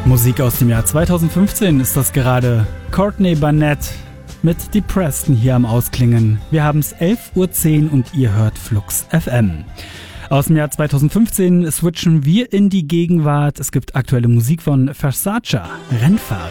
Musik aus dem Jahr 2015 ist das gerade. Courtney Barnett mit Depreston hier am Ausklingen. Wir haben es 11:10 Uhr und ihr hört Flux FM. Aus dem Jahr 2015 switchen wir in die Gegenwart. Es gibt aktuelle Musik von Versace, Rennfahrer.